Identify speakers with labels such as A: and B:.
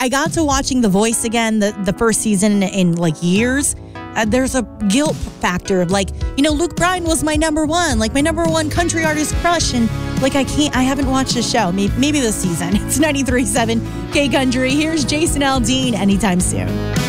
A: I got to watching The Voice again, the first season in like years. There's a guilt factor of like, Luke Bryan was my number one country artist crush. And like, I haven't watched the show. Maybe this season. It's 93.7 K Country. Here's Jason Aldean anytime soon.